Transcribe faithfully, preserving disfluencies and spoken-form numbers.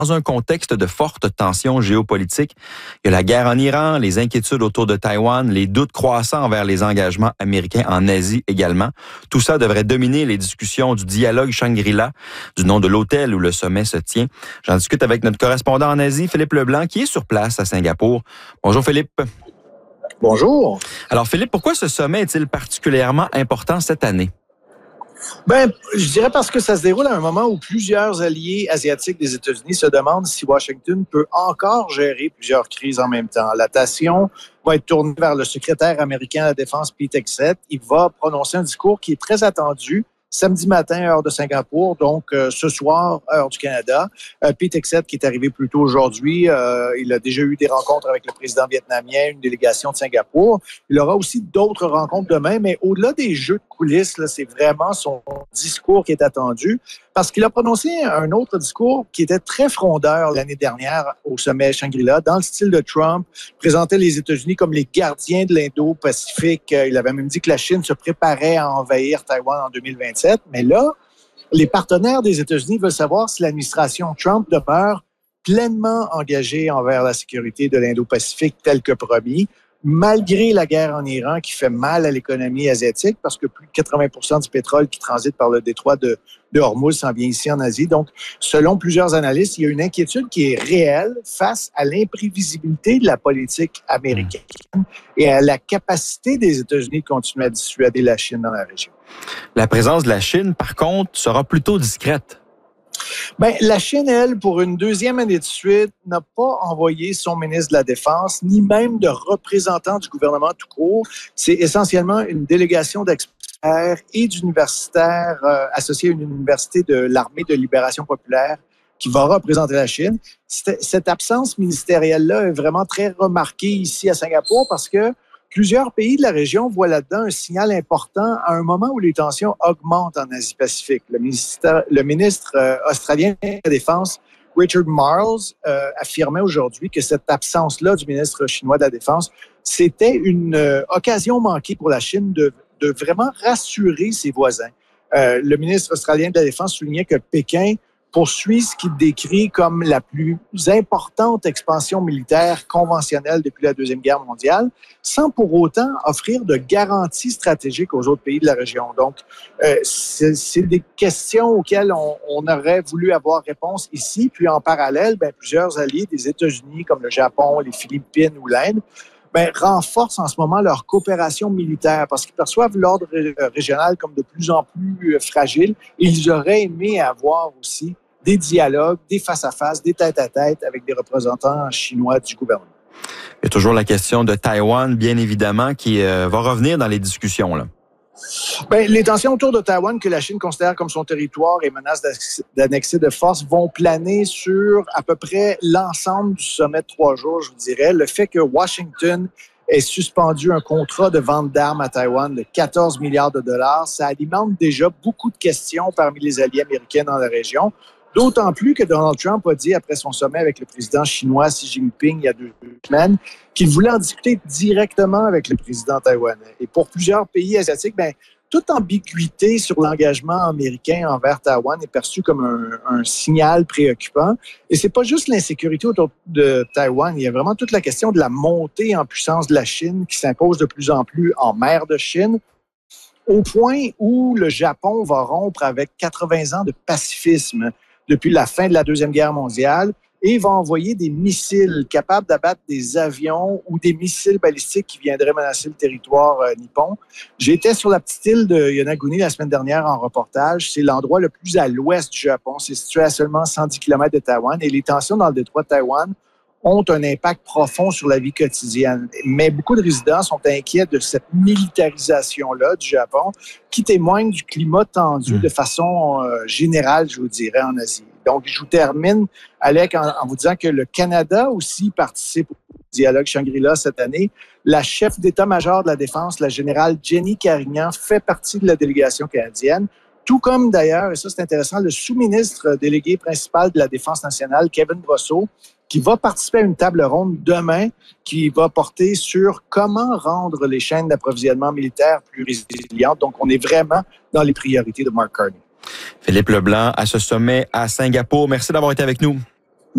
Dans un contexte de forte tension géopolitique, il y a la guerre en Iran, les inquiétudes autour de Taïwan, les doutes croissants envers les engagements américains en Asie également. Tout ça devrait dominer les discussions du dialogue Shangri-La, du nom de l'hôtel où le sommet se tient. J'en discute avec notre correspondant en Asie, Philippe Leblanc, qui est sur place à Singapour. Bonjour Philippe. Bonjour. Alors Philippe, pourquoi ce sommet est-il particulièrement important cette année? Ben, je dirais parce que ça se déroule à un moment où plusieurs alliés asiatiques des États-Unis se demandent si Washington peut encore gérer plusieurs crises en même temps. L'attention va être tournée vers le secrétaire américain à la Défense, Pete Hegseth. Il va prononcer un discours qui est très attendu samedi matin, heure de Singapour, donc euh, ce soir, heure du Canada. Euh, Pete Hegseth, qui est arrivé plus tôt aujourd'hui, euh, il a déjà eu des rencontres avec le président vietnamien, une délégation de Singapour. Il aura aussi d'autres rencontres demain, mais au-delà des jeux de coulisses, là, c'est vraiment son discours qui est attendu, parce qu'il a prononcé un autre discours qui était très frondeur l'année dernière au sommet Shangri-La, dans le style de Trump, présentait les États-Unis comme les gardiens de l'Indo-Pacifique. Il avait même dit que la Chine se préparait à envahir Taïwan en deux mille vingt-sept. Mais là, les partenaires des États-Unis veulent savoir si l'administration Trump demeure pleinement engagée envers la sécurité de l'Indo-Pacifique tel que promis, malgré la guerre en Iran qui fait mal à l'économie asiatique parce que plus de quatre-vingts pour cent du pétrole qui transite par le détroit de, de Hormuz s'en vient ici en Asie. Donc, selon plusieurs analystes, il y a une inquiétude qui est réelle face à l'imprévisibilité de la politique américaine et à la capacité des États-Unis de continuer à dissuader la Chine dans la région. La présence de la Chine, par contre, sera plutôt discrète. Bien, la Chine, elle, pour une deuxième année de suite, n'a pas envoyé son ministre de la Défense, ni même de représentant du gouvernement tout court. C'est essentiellement une délégation d'experts et d'universitaires euh, associés à une université de l'Armée de libération populaire qui va représenter la Chine. Cette absence ministérielle-là est vraiment très remarquée ici à Singapour parce que plusieurs pays de la région voient là-dedans un signal important à un moment où les tensions augmentent en Asie-Pacifique. Le ministre, le ministre euh, australien de la Défense, Richard Marles, euh, affirmait aujourd'hui que cette absence-là du ministre chinois de la Défense, c'était une euh, occasion manquée pour la Chine de, de vraiment rassurer ses voisins. Euh, le ministre australien de la Défense soulignait que Pékin poursuit ce qu'il décrit comme la plus importante expansion militaire conventionnelle depuis la Deuxième Guerre mondiale, sans pour autant offrir de garanties stratégiques aux autres pays de la région. Donc, euh, c'est, c'est des questions auxquelles on, on aurait voulu avoir réponse ici. Puis en parallèle, ben, plusieurs alliés des États-Unis, comme le Japon, les Philippines ou l'Inde, ben, renforcent en ce moment leur coopération militaire parce qu'ils perçoivent l'ordre ré- régional comme de plus en plus fragile. Et ils auraient aimé avoir aussi des dialogues, des face-à-face, des tête-à-tête avec des représentants chinois du gouvernement. Il y a toujours la question de Taïwan, bien évidemment, qui euh, va revenir dans les discussions, là. Bien, les tensions autour de Taïwan que la Chine considère comme son territoire et menace d'annexer de force vont planer sur à peu près l'ensemble du sommet de trois jours, je vous dirais. Le fait que Washington ait suspendu un contrat de vente d'armes à Taïwan de quatorze milliards de dollars, ça alimente déjà beaucoup de questions parmi les alliés américains dans la région. D'autant plus que Donald Trump a dit après son sommet avec le président chinois Xi Jinping il y a deux semaines qu'il voulait en discuter directement avec le président taïwanais. Et pour plusieurs pays asiatiques, ben, toute ambiguïté sur l'engagement américain envers Taïwan est perçue comme un, un signal préoccupant. Et c'est pas juste l'insécurité autour de Taïwan, il y a vraiment toute la question de la montée en puissance de la Chine qui s'impose de plus en plus en mer de Chine, au point où le Japon va rompre avec quatre-vingts ans de pacifisme depuis la fin de la Deuxième Guerre mondiale et va envoyer des missiles capables d'abattre des avions ou des missiles balistiques qui viendraient menacer le territoire euh, nippon. J'étais sur la petite île de Yonaguni la semaine dernière en reportage. C'est l'endroit le plus à l'ouest du Japon. C'est situé à seulement cent dix kilomètres de Taïwan et les tensions dans le détroit de Taïwan ont un impact profond sur la vie quotidienne. Mais beaucoup de résidents sont inquiets de cette militarisation-là du Japon qui témoigne du climat tendu de façon euh, générale, je vous dirais, en Asie. Donc, je vous termine, Alec, en, en vous disant que le Canada aussi participe au dialogue Shangri-La cette année. La chef d'état-major de la Défense, la générale Jenny Carignan, fait partie de la délégation canadienne. Tout comme d'ailleurs, et ça c'est intéressant, le sous-ministre délégué principal de la Défense nationale, Kevin Brosseau, qui va participer à une table ronde demain qui va porter sur comment rendre les chaînes d'approvisionnement militaires plus résilientes. Donc, on est vraiment dans les priorités de Mark Carney. Philippe Leblanc, à ce sommet à Singapour. Merci d'avoir été avec nous.